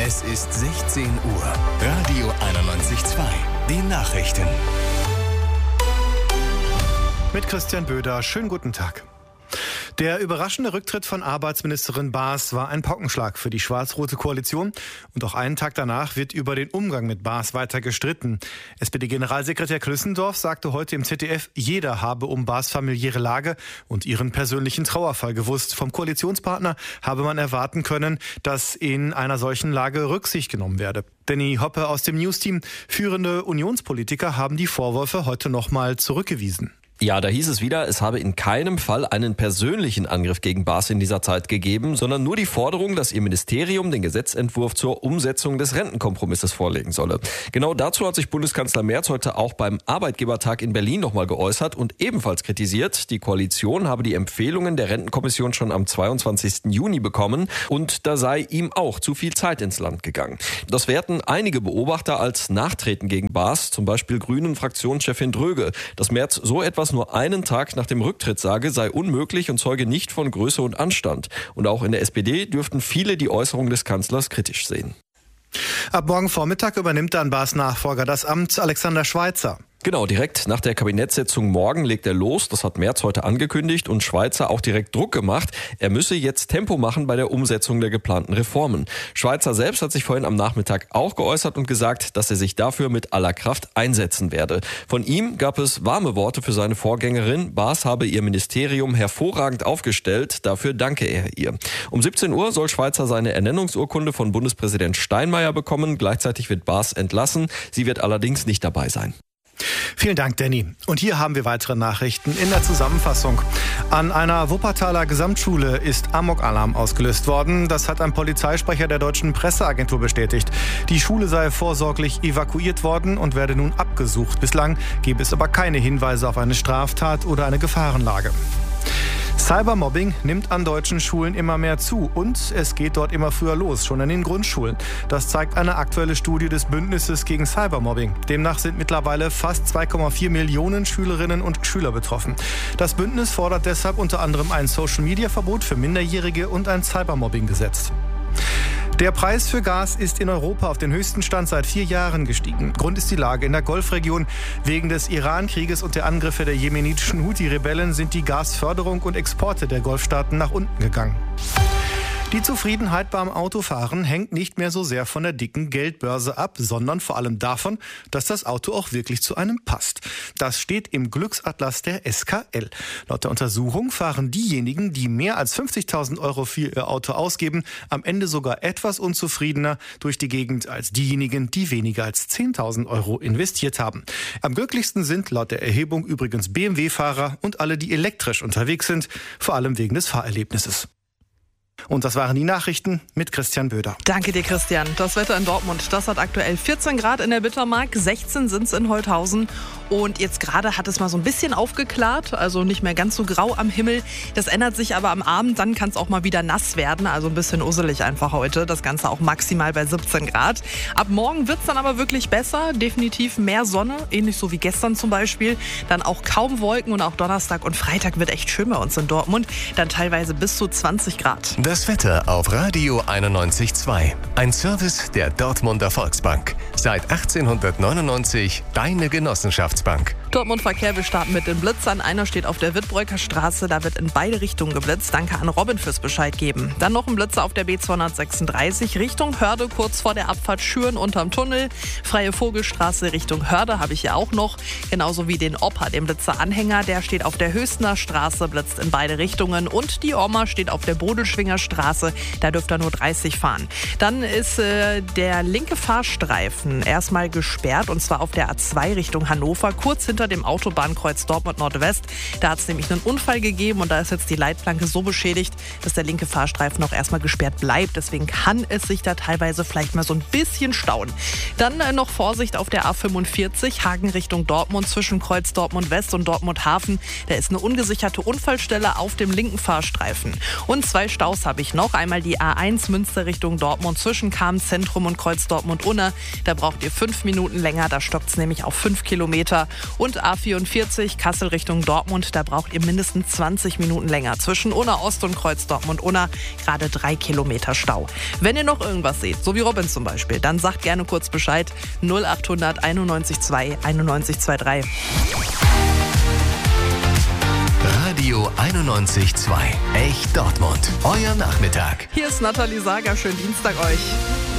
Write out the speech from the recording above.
Es ist 16 Uhr. Radio 91.2. Die Nachrichten. Mit Christian Böder. Schönen guten Tag. Der überraschende Rücktritt von Arbeitsministerin Baas war ein Paukenschlag für die schwarz-rote Koalition. Und auch einen Tag danach wird über den Umgang mit Baas weiter gestritten. SPD-Generalsekretär Klüssendorf sagte heute im ZDF, jeder habe um Baas familiäre Lage und ihren persönlichen Trauerfall gewusst. Vom Koalitionspartner habe man erwarten können, dass in einer solchen Lage Rücksicht genommen werde. Danny Hoppe aus dem News-Team. Führende Unionspolitiker haben die Vorwürfe heute nochmal zurückgewiesen. Ja, da hieß es wieder, es habe in keinem Fall einen persönlichen Angriff gegen Baas in dieser Zeit gegeben, sondern nur die Forderung, dass ihr Ministerium den Gesetzentwurf zur Umsetzung des Rentenkompromisses vorlegen solle. Genau dazu hat sich Bundeskanzler Merz heute auch beim Arbeitgebertag in Berlin nochmal geäußert und ebenfalls kritisiert, die Koalition habe die Empfehlungen der Rentenkommission schon am 22. Juni bekommen und da sei ihm auch zu viel Zeit ins Land gegangen. Das werten einige Beobachter als Nachtreten gegen Baas, zum Beispiel Grünen-Fraktionschefin Dröge, dass Merz so etwas nur einen Tag nach dem Rücktritt sage, sei unmöglich und zeuge nicht von Größe und Anstand. Und auch in der SPD dürften viele die Äußerung des Kanzlers kritisch sehen. Ab morgen Vormittag übernimmt dann Baas Nachfolger das Amt, Alexander Schweitzer. Genau, direkt nach der Kabinettssitzung morgen legt er los. Das hat Merz heute angekündigt und Schweitzer auch direkt Druck gemacht. Er müsse jetzt Tempo machen bei der Umsetzung der geplanten Reformen. Schweitzer selbst hat sich vorhin am Nachmittag auch geäußert und gesagt, dass er sich dafür mit aller Kraft einsetzen werde. Von ihm gab es warme Worte für seine Vorgängerin. Baas habe ihr Ministerium hervorragend aufgestellt. Dafür danke er ihr. Um 17 Uhr soll Schweitzer seine Ernennungsurkunde von Bundespräsident Steinmeier bekommen. Gleichzeitig wird Baas entlassen. Sie wird allerdings nicht dabei sein. Vielen Dank, Danny. Und hier haben wir weitere Nachrichten in der Zusammenfassung. An einer Wuppertaler Gesamtschule ist Amok-Alarm ausgelöst worden. Das hat ein Polizeisprecher der Deutschen Presseagentur bestätigt. Die Schule sei vorsorglich evakuiert worden und werde nun abgesucht. Bislang gebe es aber keine Hinweise auf eine Straftat oder eine Gefahrenlage. Cybermobbing nimmt an deutschen Schulen immer mehr zu und es geht dort immer früher los, schon in den Grundschulen. Das zeigt eine aktuelle Studie des Bündnisses gegen Cybermobbing. Demnach sind mittlerweile fast 2,4 Millionen Schülerinnen und Schüler betroffen. Das Bündnis fordert deshalb unter anderem ein Social-Media-Verbot für Minderjährige und ein Cybermobbing-Gesetz. Der Preis für Gas ist in Europa auf den höchsten Stand seit 4 Jahren gestiegen. Grund ist die Lage in der Golfregion. Wegen des Iran-Krieges und der Angriffe der jemenitischen Houthi-Rebellen sind die Gasförderung und Exporte der Golfstaaten nach unten gegangen. Die Zufriedenheit beim Autofahren hängt nicht mehr so sehr von der dicken Geldbörse ab, sondern vor allem davon, dass das Auto auch wirklich zu einem passt. Das steht im Glücksatlas der SKL. Laut der Untersuchung fahren diejenigen, die mehr als 50.000 Euro für ihr Auto ausgeben, am Ende sogar etwas unzufriedener durch die Gegend als diejenigen, die weniger als 10.000 Euro investiert haben. Am glücklichsten sind laut der Erhebung übrigens BMW-Fahrer und alle, die elektrisch unterwegs sind, vor allem wegen des Fahrerlebnisses. Und das waren die Nachrichten mit Christian Böder. Danke dir, Christian. Das Wetter in Dortmund, das hat aktuell 14 Grad in der Bittermark, 16 sind es in Holthausen. Und jetzt gerade hat es mal so ein bisschen aufgeklärt, also nicht mehr ganz so grau am Himmel. Das ändert sich aber am Abend, dann kann es auch mal wieder nass werden, also ein bisschen usselig einfach heute. Das Ganze auch maximal bei 17 Grad. Ab morgen wird es dann aber wirklich besser, definitiv mehr Sonne, ähnlich so wie gestern zum Beispiel. Dann auch kaum Wolken und auch Donnerstag und Freitag wird echt schön bei uns in Dortmund. Dann teilweise bis zu 20 Grad. Das Wetter auf Radio 91.2. Ein Service der Dortmunder Volksbank. Seit 1899 deine Genossenschaftsbank. Dortmund Verkehr, wir starten mit den Blitzern. Einer steht auf der Wittbreuker Straße, da wird in beide Richtungen geblitzt. Danke an Robin fürs Bescheid geben. Dann noch ein Blitzer auf der B236 Richtung Hörde, kurz vor der Abfahrt Schüren unterm Tunnel. Freie Vogelstraße Richtung Hörde habe ich hier auch noch. Genauso wie den Opa, den Blitzer-Anhänger, der steht auf der Höchstner Straße, blitzt in beide Richtungen. Und die Oma steht auf der Bodelschwinger Straße, da dürft ihr nur 30 fahren. Dann ist der linke Fahrstreifen erstmal gesperrt und zwar auf der A2 Richtung Hannover, kurz hinter dem Autobahnkreuz Dortmund Nordwest. Da hat es nämlich einen Unfall gegeben und da ist jetzt die Leitplanke so beschädigt, dass der linke Fahrstreifen noch erstmal gesperrt bleibt. Deswegen kann es sich da teilweise vielleicht mal so ein bisschen stauen. Dann noch Vorsicht auf der A45, Hagen Richtung Dortmund, zwischen Kreuz Dortmund West und Dortmund Hafen. Da ist eine ungesicherte Unfallstelle auf dem linken Fahrstreifen. Und 2 Staus habe ich noch. Einmal die A1 Münster Richtung Dortmund zwischen Kam Zentrum und Kreuz Dortmund Unna. Da braucht braucht ihr 5 Minuten länger, da stockt es nämlich auf 5 Kilometer. Und A44 Kassel Richtung Dortmund, da braucht ihr mindestens 20 Minuten länger. Zwischen Unna Ost und Kreuz Dortmund-Unna gerade 3 Kilometer Stau. Wenn ihr noch irgendwas seht, so wie Robin zum Beispiel, dann sagt gerne kurz Bescheid. 0800 91 2 91 23. Radio 91.2. Echt Dortmund. Euer Nachmittag. Hier ist Nathalie Sager. Schönen Dienstag euch.